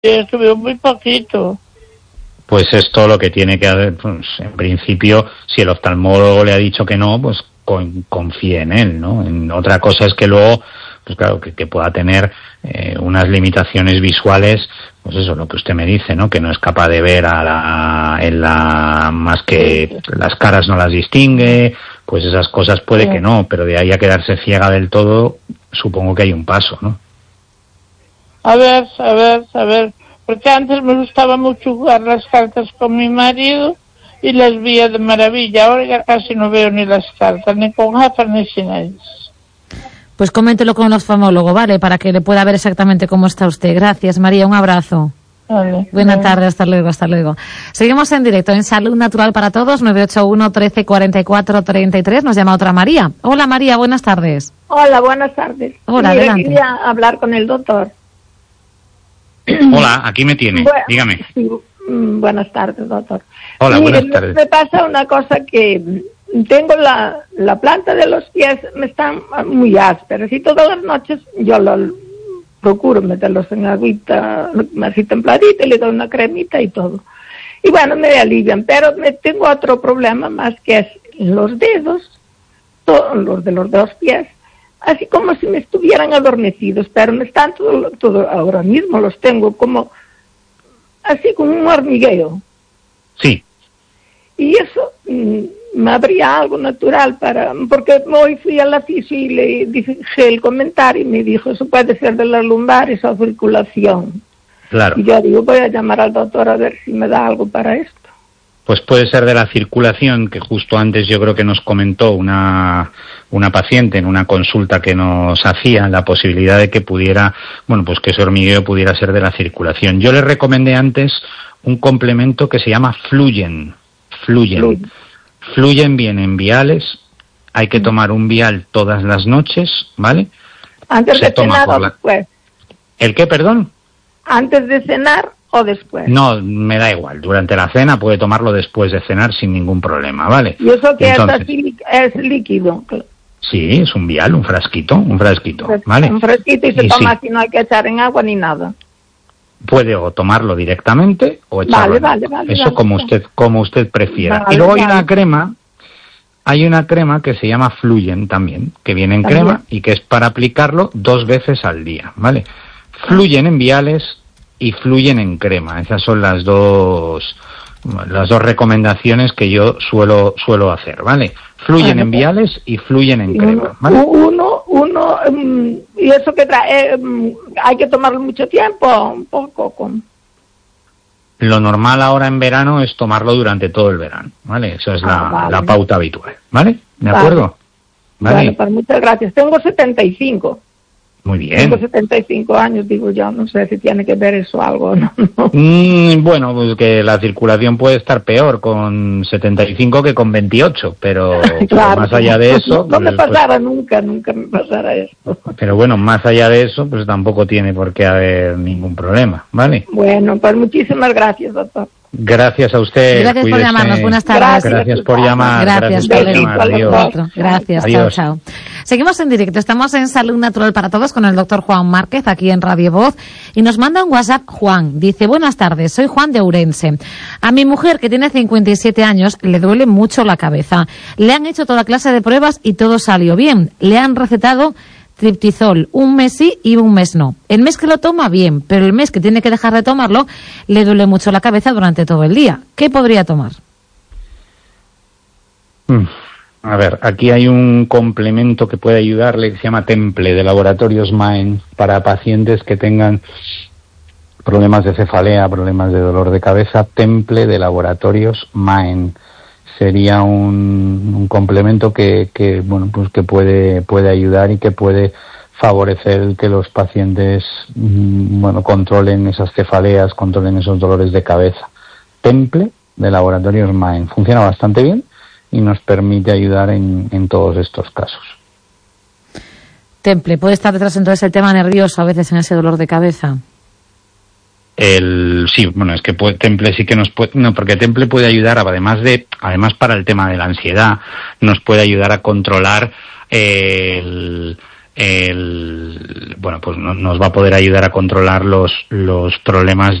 estuve muy poquito. Pues es todo lo que tiene que hacer. Pues, en principio, si el oftalmólogo le ha dicho que no, pues confíe en él, ¿no? Otra cosa es que luego, pues claro, que pueda tener unas limitaciones visuales, pues eso, lo que usted me dice, ¿no? Que no es capaz de ver más que las caras no las distingue, pues esas cosas puede que no, pero de ahí a quedarse ciega del todo, supongo que hay un paso, ¿no? A ver, porque antes me gustaba mucho jugar las cartas con mi marido y las veía de maravilla. Ahora ya casi no veo ni las cartas, ni con gafas ni sin ellas. Pues coméntelo con el oftalmólogo, ¿vale? Para que le pueda ver exactamente cómo está usted. Gracias, María, un abrazo. Vale. Buenas tardes, hasta luego. Seguimos en directo en Salud Natural para Todos, 981 13 44 33. Nos llama otra María. Hola, María, buenas tardes. Hola, buenas tardes. Hola, adelante. Quería hablar con el doctor. Hola, aquí me tiene, dígame. Sí, buenas tardes, doctor. Hola, Mire, buenas tardes. Me pasa una cosa que tengo la planta de los pies, me están muy ásperas y todas las noches yo procuro meterlos en agüita así templadita y le doy una cremita y todo. Y bueno, me alivian, pero tengo otro problema más, que es los dedos, los de los dos pies, así como si me estuvieran adormecidos, pero me están todo ahora mismo, los tengo como así como un hormigueo. Sí. Y eso me habría algo natural porque hoy fui a la fisio y le dije el comentario y me dijo, eso puede ser de las lumbares o circulación. Claro. Y yo digo, voy a llamar al doctor a ver si me da algo para esto. Pues puede ser de la circulación, que justo antes yo creo que nos comentó una paciente en una consulta que nos hacía, la posibilidad de que pudiera, bueno, pues que ese hormigueo pudiera ser de la circulación. Yo le recomendé antes un complemento que se llama Fluyen. Fluyen viene en viales, hay que tomar un vial todas las noches, ¿vale? ¿Antes de cenar o después? ¿El qué, perdón? ¿Antes de cenar o después? No, me da igual. Durante la cena puede tomarlo después de cenar sin ningún problema, ¿vale? ¿Y eso que es líquido? Sí, es un vial, un frasquito, ¿vale? Un frasquito y se toma así, no hay que echar en agua ni nada. Puede o tomarlo directamente o echarlo. Vale. Eso como usted prefiera. Vale, y luego hay una crema que se llama Fluyen también, que viene en crema y que es para aplicarlo 2 veces al día, ¿vale? Fluyen en viales y Fluyen en crema. Esas son las dos recomendaciones que yo suelo hacer, ¿vale? Fluyen en viales y Fluyen en crema, ¿vale? Y eso que trae, hay que tomarlo mucho tiempo, un poco. Lo normal ahora en verano es tomarlo durante todo el verano, ¿vale? Esa es la pauta habitual, ¿vale? ¿De acuerdo? ¿Vale? Bueno, pues muchas gracias. Tengo 75. Muy bien. Tengo 75 años, digo yo, no sé si tiene que ver eso algo o no. Bueno, pues que la circulación puede estar peor con 75 que con 28, pero, claro, pero más allá de eso... No me pasaba nunca me pasara eso. Pero bueno, más allá de eso, pues tampoco tiene por qué haber ningún problema, ¿vale? Bueno, pues muchísimas gracias, doctor. Gracias a usted. Gracias por llamarnos. Buenas tardes. Gracias por llamar. Gracias por llamar. Adiós. Gracias. Adiós. Chao. Seguimos en directo. Estamos en Salud Natural para Todos con el doctor Juan Márquez aquí en Radio Voz. Y nos manda un WhatsApp Juan. Dice, buenas tardes, soy Juan de Ourense. A mi mujer, que tiene 57 años, le duele mucho la cabeza. Le han hecho toda clase de pruebas y todo salió bien. Le han recetado triptizol, un mes sí y un mes no. El mes que lo toma, bien, pero el mes que tiene que dejar de tomarlo, le duele mucho la cabeza durante todo el día. ¿Qué podría tomar? A ver, aquí hay un complemento que puede ayudarle que se llama Temple, de Laboratorios Maen, para pacientes que tengan problemas de cefalea, problemas de dolor de cabeza. Temple de Laboratorios Maen sería un complemento que bueno, pues que puede ayudar y que puede favorecer que los pacientes bueno, controlen esas cefaleas, controlen esos dolores de cabeza. Temple de Laboratorios Maen funciona bastante bien y nos permite ayudar en todos estos casos. Temple, ¿puede estar detrás entonces el tema nervioso a veces en ese dolor de cabeza? Sí, bueno, es que Temple sí que nos puede, no, porque Temple puede ayudar, además para el tema de la ansiedad, nos puede ayudar a controlar bueno, pues nos va a poder ayudar a controlar los problemas